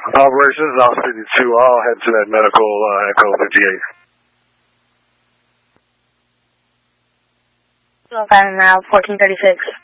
Operations, I'll see you two. I'll head to that medical Echo 58. Now 1436.